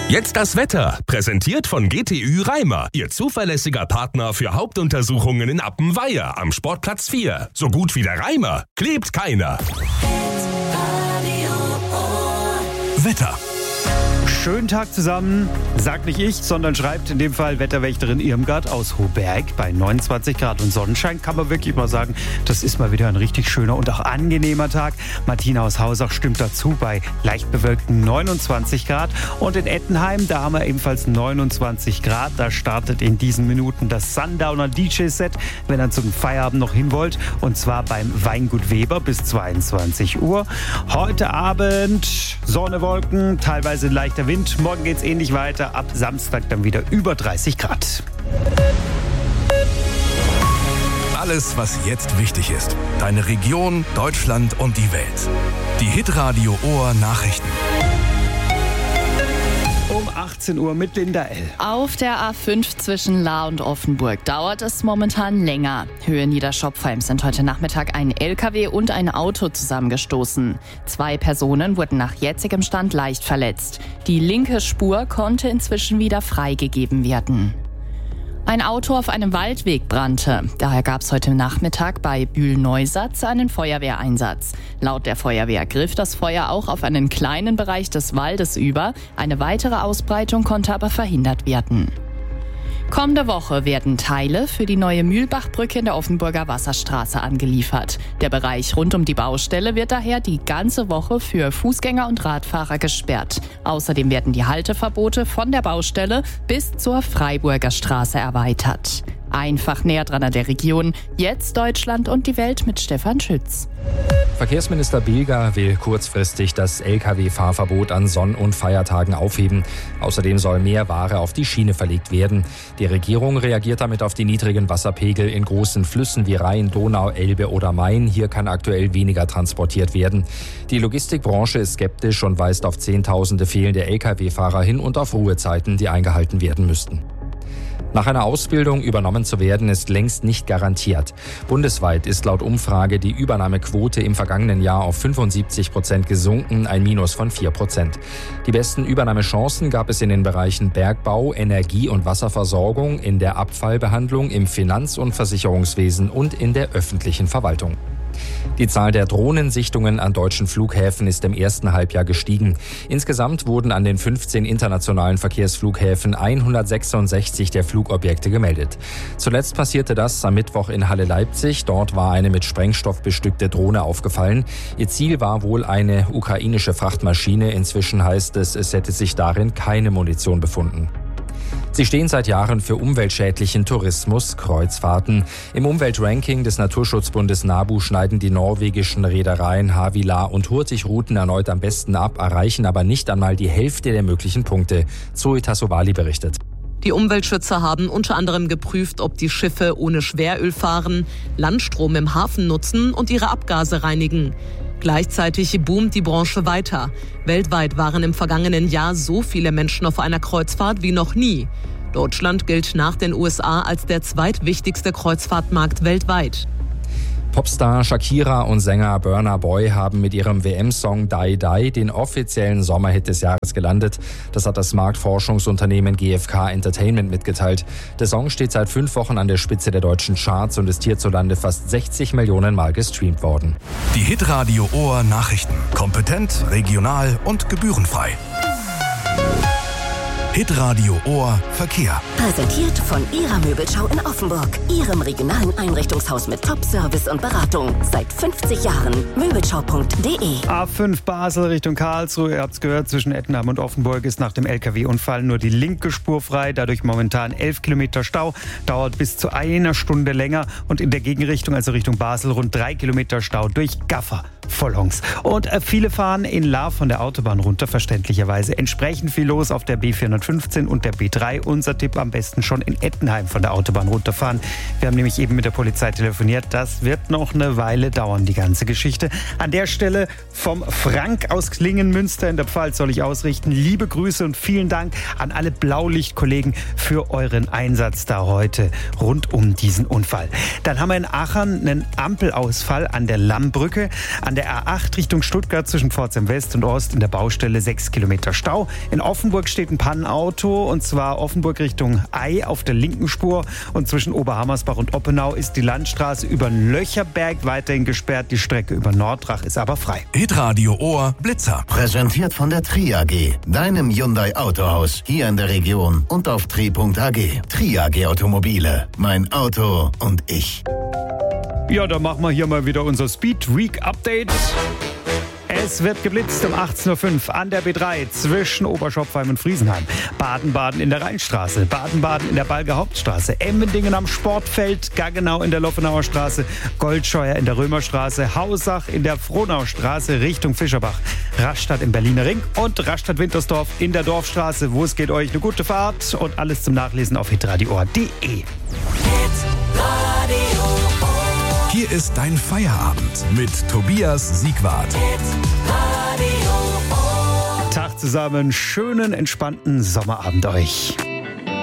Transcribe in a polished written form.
Jetzt das Wetter, präsentiert von GTÜ Reimer, Ihr zuverlässiger Partner für Hauptuntersuchungen in Appenweier am Sportplatz 4. So gut wie der Reimer klebt keiner. Wetter. Schönen Tag zusammen, sagt nicht ich, sondern schreibt in dem Fall Wetterwächterin Irmgard aus Hohberg. Bei 29 Grad und Sonnenschein kann man wirklich mal sagen, das ist mal wieder ein richtig schöner und auch angenehmer Tag. Martina aus Hausach stimmt dazu bei leicht bewölkten 29 Grad. Und in Ettenheim, da haben wir ebenfalls 29 Grad. Da startet in diesen Minuten das Sundowner DJ-Set, wenn ihr zum Feierabend noch hin wollt. Und zwar beim Weingut Weber bis 22 Uhr. Heute Abend Sonne, Wolken, teilweise leichter Wind. Morgen geht's ähnlich weiter. Ab Samstag dann wieder über 30 Grad. Alles, was jetzt wichtig ist. Deine Region, Deutschland und die Welt. Die Hitradio Ohr Nachrichten. Um 18 Uhr mit Linda L. Auf der A5 zwischen Lahr und Offenburg dauert es momentan länger. Höhe Niederschopfheim sind heute Nachmittag ein LKW und ein Auto zusammengestoßen. 2 Personen wurden nach jetzigem Stand leicht verletzt. Die linke Spur konnte inzwischen wieder freigegeben werden. Ein Auto auf einem Waldweg brannte. Daher gab es heute Nachmittag bei Bühl-Neusatz einen Feuerwehreinsatz. Laut der Feuerwehr griff das Feuer auch auf einen kleinen Bereich des Waldes über. Eine weitere Ausbreitung konnte aber verhindert werden. Kommende Woche werden Teile für die neue Mühlbachbrücke in der Offenburger Wasserstraße angeliefert. Der Bereich rund um die Baustelle wird daher die ganze Woche für Fußgänger und Radfahrer gesperrt. Außerdem werden die Halteverbote von der Baustelle bis zur Freiburger Straße erweitert. Einfach näher dran an der Region. Jetzt Deutschland und die Welt mit Stefan Schütz. Verkehrsminister Bilger will kurzfristig das Lkw-Fahrverbot an Sonn- und Feiertagen aufheben. Außerdem soll mehr Ware auf die Schiene verlegt werden. Die Regierung reagiert damit auf die niedrigen Wasserpegel in großen Flüssen wie Rhein, Donau, Elbe oder Main. Hier kann aktuell weniger transportiert werden. Die Logistikbranche ist skeptisch und weist auf Zehntausende fehlende Lkw-Fahrer hin und auf Ruhezeiten, die eingehalten werden müssten. Nach einer Ausbildung übernommen zu werden, ist längst nicht garantiert. Bundesweit ist laut Umfrage die Übernahmequote im vergangenen Jahr auf 75% gesunken, ein Minus von 4%. Die besten Übernahmechancen gab es in den Bereichen Bergbau, Energie- und Wasserversorgung, in der Abfallbehandlung, im Finanz- und Versicherungswesen und in der öffentlichen Verwaltung. Die Zahl der Drohnensichtungen an deutschen Flughäfen ist im ersten Halbjahr gestiegen. Insgesamt wurden an den 15 internationalen Verkehrsflughäfen 166 der Flugobjekte gemeldet. Zuletzt passierte das am Mittwoch in Halle Leipzig. Dort war eine mit Sprengstoff bestückte Drohne aufgefallen. Ihr Ziel war wohl eine ukrainische Frachtmaschine. Inzwischen heißt es, es hätte sich darin keine Munition befunden. Sie stehen seit Jahren für umweltschädlichen Tourismus, Kreuzfahrten. Im Umweltranking des Naturschutzbundes NABU schneiden die norwegischen Reedereien Havila und Hurtigruten erneut am besten ab, erreichen aber nicht einmal die Hälfte der möglichen Punkte. Zoe Tassovali berichtet. Die Umweltschützer haben unter anderem geprüft, ob die Schiffe ohne Schweröl fahren, Landstrom im Hafen nutzen und ihre Abgase reinigen. Gleichzeitig boomt die Branche weiter. Weltweit waren im vergangenen Jahr so viele Menschen auf einer Kreuzfahrt wie noch nie. Deutschland gilt nach den USA als der zweitwichtigste Kreuzfahrtmarkt weltweit. Popstar Shakira und Sänger Burna Boy haben mit ihrem WM-Song Die Die den offiziellen Sommerhit des Jahres gelandet. Das hat das Marktforschungsunternehmen GfK Entertainment mitgeteilt. Der Song steht seit 5 Wochen an der Spitze der deutschen Charts und ist hierzulande fast 60 Millionen Mal gestreamt worden. Die Hitradio Ohr Nachrichten. Kompetent, regional und gebührenfrei. Hitradio Ohr Verkehr. Präsentiert von Ihrer Möbelschau in Offenburg. Ihrem regionalen Einrichtungshaus mit Top-Service und Beratung. Seit 50 Jahren. Möbelschau.de. A5 Basel Richtung Karlsruhe. Ihr habt es gehört, zwischen Ettenheim und Offenburg ist nach dem LKW-Unfall nur die linke Spur frei. Dadurch momentan 11 Kilometer Stau. Dauert bis zu 1 Stunde länger. Und in der Gegenrichtung, also Richtung Basel, rund 3 Kilometer Stau durch Gaffer. Vollhongs. Und viele fahren in Lahr von der Autobahn runter, verständlicherweise. Entsprechend viel los auf der B415 und der B3. Unser Tipp: am besten schon in Ettenheim von der Autobahn runterfahren. Wir haben nämlich eben mit der Polizei telefoniert. Das wird noch eine Weile dauern, die ganze Geschichte. An der Stelle vom Frank aus Klingen-Münster in der Pfalz soll ich ausrichten. Liebe Grüße und vielen Dank an alle Blaulichtkollegen für euren Einsatz da heute rund um diesen Unfall. Dann haben wir in Aachen einen Ampelausfall an der Lammbrücke. An der der A8 Richtung Stuttgart zwischen Pforzheim West und Ost in der Baustelle 6 Kilometer Stau. In Offenburg steht ein Pannenauto und zwar Offenburg Richtung Ei auf der linken Spur. Und zwischen Oberhammersbach und Oppenau ist die Landstraße über Löcherberg weiterhin gesperrt. Die Strecke über Nordrach ist aber frei. Hitradio Ohr Blitzer. Präsentiert von der Tri AG, deinem Hyundai Autohaus, hier in der Region und auf tri.ag. Tri AG Automobile, mein Auto und ich. Ja, dann machen wir hier mal wieder unser Speed Week Update. Es wird geblitzt um 18.05 Uhr an der B3 zwischen Oberschopfheim und Friesenheim. Baden-Baden in der Rheinstraße, Baden-Baden in der Balger Hauptstraße, Emmendingen am Sportfeld, Gaggenau in der Loffenauer Straße, Goldscheuer in der Römerstraße, Hausach in der Frohnaustraße Richtung Fischerbach, Rastatt im Berliner Ring und Rastatt-Wintersdorf in der Dorfstraße. Wo es geht euch eine gute Fahrt und alles zum Nachlesen auf hitradio.de. Hier ist dein Feierabend mit Tobias Siegwart. Tag zusammen, schönen, entspannten Sommerabend euch.